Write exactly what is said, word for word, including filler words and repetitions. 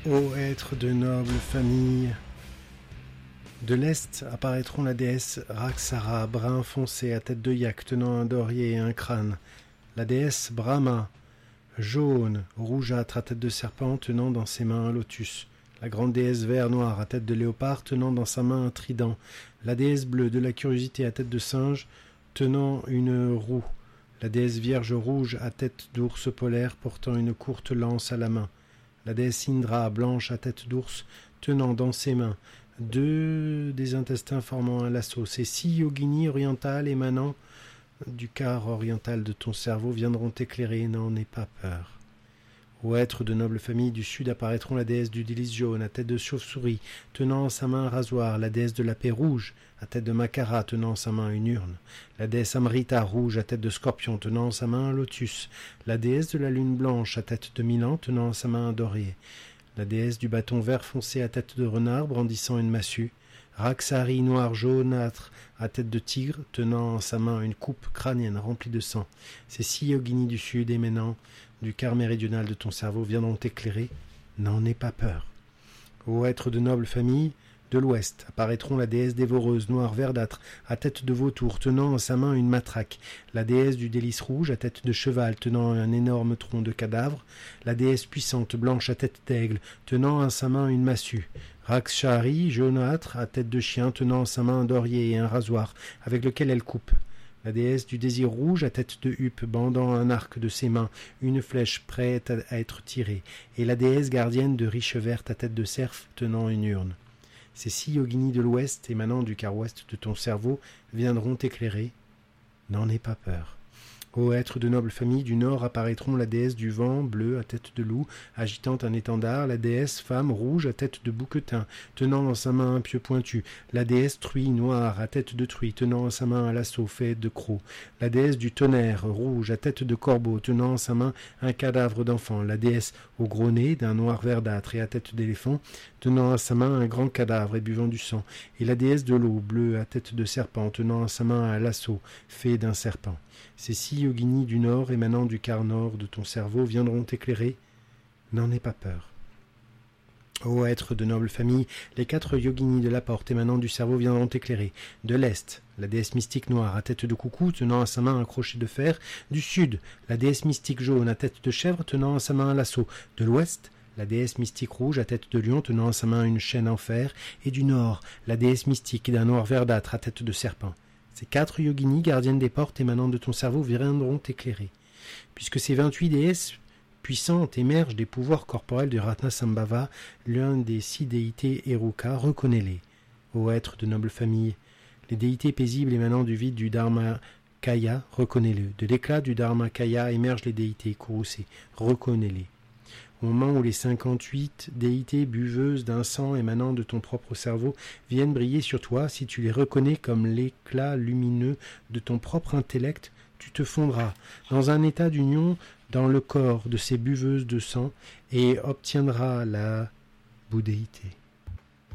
Ô être de noble famille, de l'Est apparaîtront la déesse Raksara, brun foncé à tête de yak, tenant un dorier et un crâne. La déesse Brahma, jaune, rougeâtre à tête de serpent, tenant dans ses mains un lotus. La grande déesse vert noir à tête de léopard, tenant dans sa main un trident. La déesse bleue de la curiosité à tête de singe, tenant une roue. La déesse vierge rouge à tête d'ours polaire, portant une courte lance à la main. La déesse Indra, blanche à tête d'ours, tenant dans ses mains deux des intestins formant un lasso. Ces six yoginis orientales émanant du quart oriental de ton cerveau viendront t'éclairer, n'en aie pas peur. Ô être de noble famille, du sud apparaîtront la déesse du délice jaune, à tête de chauve-souris, tenant en sa main un rasoir, la déesse de la paix rouge, à tête de Makara, tenant en sa main une urne, la déesse Amrita, rouge, à tête de scorpion, tenant en sa main un lotus, la déesse de la lune blanche, à tête de Milan, tenant en sa main un dorier, la déesse du bâton vert foncé, à tête de renard, brandissant une massue, Raksari, noir jaunâtre, à tête de tigre, tenant en sa main une coupe crânienne remplie de sang. Ces six yoginis du sud émanant du quart méridional de ton cerveau viendront t'éclairer, n'en aie pas peur. Ô être de noble famille, de l'ouest apparaîtront la déesse dévoreuse, noire verdâtre, à tête de vautour, tenant en sa main une matraque, la déesse du délice rouge, à tête de cheval, tenant un énorme tronc de cadavre, la déesse puissante, blanche, à tête d'aigle, tenant en sa main une massue, Rakshari, jaunâtre, à tête de chien, tenant en sa main un dorier et un rasoir, avec lequel elle coupe. La déesse du désir rouge, à tête de huppe, bandant un arc de ses mains, une flèche prête à être tirée, et la déesse gardienne de riche verte, à tête de cerf, tenant une urne. Ces six yoginis de l'ouest, émanant du quart ouest de ton cerveau, viendront t'éclairer. N'en aie pas peur. Ô être de noble famille, du nord apparaîtront la déesse du vent, bleue, à tête de loup, agitant un étendard, la déesse femme, rouge, à tête de bouquetin, tenant dans sa main un pieu pointu, la déesse truie, noire, à tête de truie, tenant en sa main un lasso fait de crocs, la déesse du tonnerre, rouge, à tête de corbeau, tenant en sa main un cadavre d'enfant, la déesse au gros nez, d'un noir verdâtre et à tête d'éléphant, tenant en sa main un grand cadavre et buvant du sang, et la déesse de l'eau, bleue, à tête de serpent, tenant en sa main un lasso fait d'un serpent. Ces six yoginis du nord, émanant du quart nord de ton cerveau, viendront t'éclairer. N'en aie pas peur. Ô être de noble famille, les quatre yoginis de la porte émanant du cerveau viendront t'éclairer. De l'est, la déesse mystique noire à tête de coucou, tenant à sa main un crochet de fer. Du sud, la déesse mystique jaune à tête de chèvre, tenant à sa main un lasso. De l'ouest, la déesse mystique rouge à tête de lion, tenant à sa main une chaîne en fer. Et du nord, la déesse mystique d'un noir verdâtre à tête de serpent. Ces quatre yoginis, gardiennes des portes émanant de ton cerveau, viendront t'éclairer. Puisque ces vingt-huit déesses puissantes émergent des pouvoirs corporels de Ratnasambhava, l'un des six déités Heruka, reconnais-les, ô être de noble famille. Les déités paisibles émanant du vide du Dharmakaya, reconnais-le. De l'éclat du Dharmakaya émergent les déités courroucées, reconnais-les. Au moment où les cinquante-huit déités buveuses d'un sang émanant de ton propre cerveau viennent briller sur toi, si tu les reconnais comme l'éclat lumineux de ton propre intellect, tu te fondras dans un état d'union dans le corps de ces buveuses de sang et obtiendras la bouddhéité.